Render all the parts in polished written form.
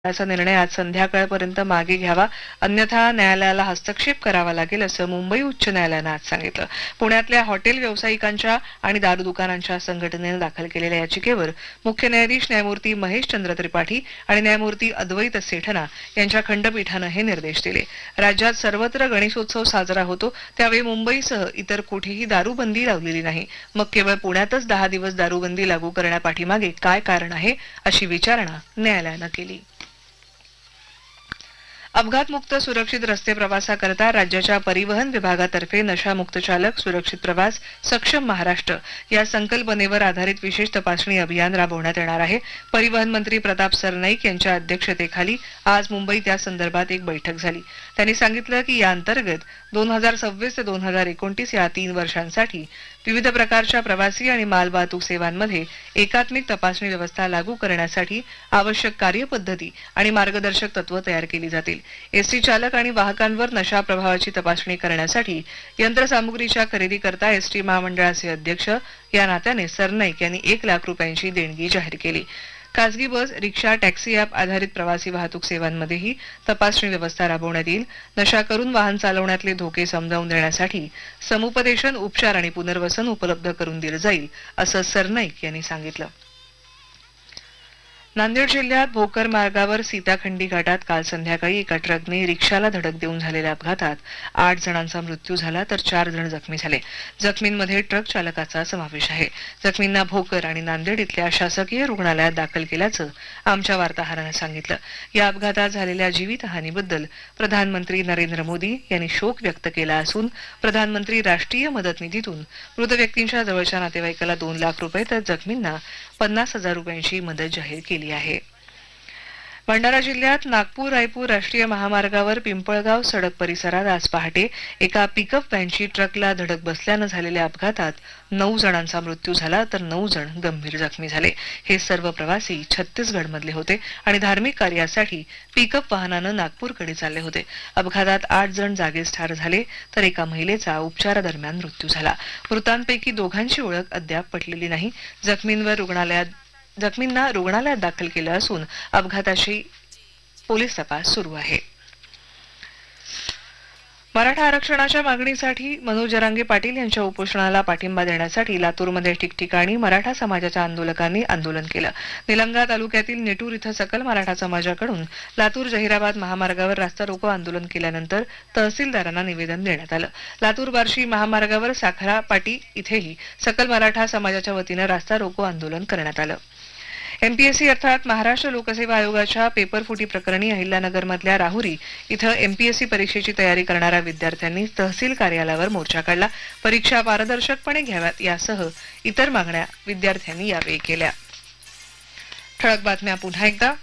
चा निर्णय आज संध्याकाळपर्यंत मागे घ्यावा, अन्यथा न्यायालयाला हस्तक्षेप करावा लागेल असं मुंबई उच्च न्यायालयानं आज सांगितलं. पुण्यातल्या हॉटेल व्यावसायिकांच्या आणि दारू दुकानांच्या संघटनेनं दाखल केलेल्या याचिकेवर मुख्य न्यायाधीश न्यायमूर्ती महेश चंद्र त्रिपाठी आणि न्यायमूर्ती अद्वैत सेठना यांच्या खंडपीठानं हे निर्देश दिले. राज्यात सर्वत्र गणेशोत्सव साजरा होतो, त्यावेळी मुंबईसह इतर कुठेही दारूबंदी लावलेली नाही. मग केवळ पुण्यातच 10 दिवस दारूबंदी लागू करण्यापाठीमागे काय कारण आहे, अशी विचारणा न्यायालयानं केली. अपघातमुक्त सुरक्षित रस्ते प्रवासाकरता राज्याच्या परिवहन विभागातर्फे नशामुक्त चालक सुरक्षित प्रवास सक्षम महाराष्ट्र या संकल्पनेवर आधारित विशेष तपासणी अभियान राबवण्यात येणार आहे. परिवहन मंत्री प्रताप सरनाईक यांच्या अध्यक्षतेखाली आज मुंबईत या संदर्भात एक बैठक झाली. त्यांनी सांगितलं की या अंतर्गत 2026 ते 2029 या 3 वर्षांसाठी विविध प्रकारच्या प्रवासी आणि मालवाहतूक सेवांमध्ये एकात्मिक तपासणी व्यवस्था लागू करण्यासाठी आवश्यक कार्यपद्धती आणि मार्गदर्शक तत्व तयार केली जातील. एसटी चालक आणि वाहकांवर नशा प्रभावाची तपासणी करण्यासाठी यंत्रसामुग्रीच्या खरेदीकरता एसटी महामंडळाचे अध्यक्ष या नात्याने सरनाईक यांनी 1 लाख रुपयांची देणगी जाहीर केली. खासगी बस, रिक्षा, टॅक्सी ॲप आधारित प्रवासी वाहतूक सेवांमध्येही तपासणी व्यवस्था राबवण्यात येईल. नशा करून वाहन चालवण्यातले धोके समजावून देण्यासाठी समुपदेशन, उपचार आणि पुनर्वसन उपलब्ध करून दिलं जाईल, असं सरनाईक यांनी सांगितलं. नांदेड जिल्ह्यात भोकर मार्गावर सीताखंडी घाटात काल संध्याकाळी एका ट्रकने रिक्षाला धडक देऊन झालेल्या अपघातात 8 जणांचा मृत्यू झाला तर 4 जण जखमी झाले. जखमींमध्ये ट्रक चालकाचा समावेश आहे. जखमींना भोकर आणि नांदेड इथल्या शासकीय रुग्णालयात दाखल केल्याचं आमच्या वार्ताहरानं सांगितलं. या अपघातात झालेल्या जीवितहानीबद्दल प्रधानमंत्री नरेंद्र मोदी यांनी शोक व्यक्त केला असून प्रधानमंत्री राष्ट्रीय मदत निधीतून मृत व्यक्तींच्या जवळच्या नातेवाईकाला 2 लाख रुपये तर जखमींना 50,000 रुपयांची मदत जाहीर केली आहे. भंडारा जिल्ह्यात नागपूर-रायपूर राष्ट्रीय महामार्गावर पिंपळगाव सडक परिसरात आज पहाटे एका पिकअप व्हॅनची ट्रकला धडक बसल्यानं झालेल्या अपघातात 9 जणांचा मृत्यू झाला तर 9 जण गंभीर जखमी झाले. हे सर्व प्रवासी छत्तीसगडमधले होते आणि धार्मिक कार्यासाठी पिकअप वाहनानं नागपूरकडे चालले होते. अपघातात 8 जण जागीच ठार झाले तर एका महिलेचा उपचारादरम्यान मृत्यू झाला. मृतांपैकी दोघांची ओळख अद्याप पटलेली नाही. जखमींना रुग्णालयात दाखल केलं असून अपघाताची पोलीस तपास सुरू आहे. मराठा आरक्षणाच्या मागणीसाठी मनोज जरांगे पाटील यांच्या उपोषणाला पाठिंबा देण्यासाठी लातूरमध्ये ठिकठिकाणी मराठा समाजाच्या आंदोलकांनी आंदोलन केलं. निलंगा तालुक्यातील नेटूर इथं सकल मराठा समाजाकडून लातूर जहिराबाद महामार्गावर रास्ता रोको आंदोलन केल्यानंतर तहसीलदारांना निवेदन देण्यात आलं. लातूर बार्शी महामार्गावर साखरा पाटी इथेही सकल मराठा समाजाच्या वतीनं रास्ता रोको आंदोलन करण्यात आलं. एमपीएससी अर्थात महाराष्ट्र लोकसेवा आयोगाच्या पेपरफुटी प्रकरणी अहिल्यानगरमधल्या राहुरी इथं एमपीएससी परीक्षेची तयारी करणाऱ्या विद्यार्थ्यांनी तहसील कार्यालयावर मोर्चा काढला. परीक्षा पारदर्शकपणे घ्याव्यात यासह इतर मागण्या विद्यार्थ्यांनी यावेळी केल्या. ठळक बातम्या पुन्हा एकदा.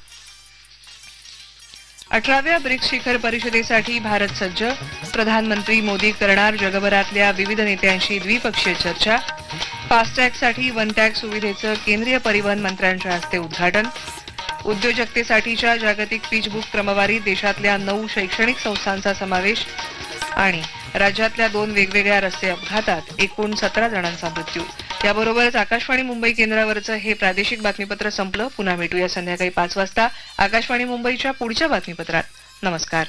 18व्या ब्रिक्स शिखर परिषदेसाठी भारत सज्ज, प्रधानमंत्री मोदी करणार जगभरातल्या विविध नेत्यांशी द्विपक्षीय चर्चा. फास्टॅगसाठी वन टॅग सुविधेचं केंद्रीय परिवहन मंत्र्यांच्या हस्ते उद्घाटन. उद्योजकतेसाठीच्या जागतिक पीच बुक क्रमवारीत देशातल्या 9 शैक्षणिक संस्थांचा समावेश. आणि राज्यातल्या 2 वेगवेगळ्या रस्ते अपघातात एकूण 17 जणांचा मृत्यू. याबरोबरच आकाशवाणी मुंबई केंद्रावरचं हे प्रादेशिक बातमीपत्र संपलं. पुन्हा भेटूया संध्याकाळी 5 वाजता आकाशवाणी मुंबईच्या पुढच्या बातमीपत्रात. नमस्कार.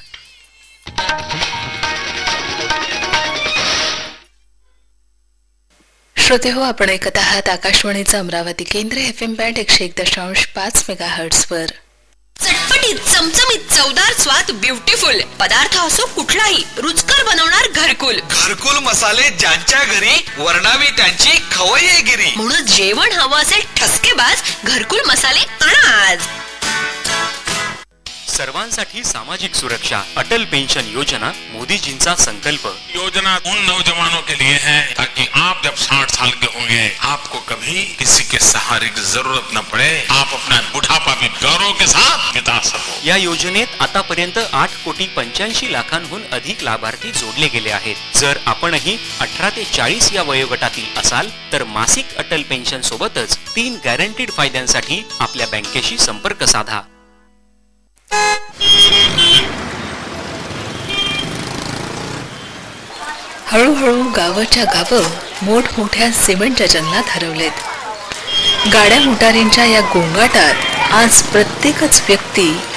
श्रोते हो, आपण ऐकत आहात आकाशवाणीचं अमरावती केंद्र FM बँड 101.5 मेगाहर्ट्झ वर. चटपटीत, चमचमीत, चवदार स्वाद, ब्युटिफुल पदार्थ असो कुठलाही रुचकर बनवणार घरकुल मसाले ज्यांच्या घरी वर्णावी त्यांची खवय्येगिरी. म्हणून जेवण हवं असेल ठसकेबाज घरकुल मसाले आणा आज. सर्वांसाठी सामाजिक सुरक्षा, अटल पेंशन योजना मोदीजींचा संकल्प. योजना उन नौजवानों के लिए है ताकि आप जब 60 साल के होंगे आपको कभी किसी के सहारे की जरूरत न पड़े. आप अपना बुढ़ापा भी गौरव के साथ बिता सको. या योजनेत आतापर्यंत 8,85,00,000 अधिक लाभार्थी जोडले गेले आहेत. जर आपणही 18 ते 40 या वयोगटातील असाल तर मासिक अटल पेन्शन सोबतच 3 गॅरंटीड फायद्यांसाठी आपल्या बँकेशी संपर्क साधा. हळूहळू गावाच्या गावं मोठमोठ्या सिमेंटच्या जंगलात हरवलेत. गाड्या मोटारींच्या या गोंगाटात आज प्रत्येकच व्यक्ती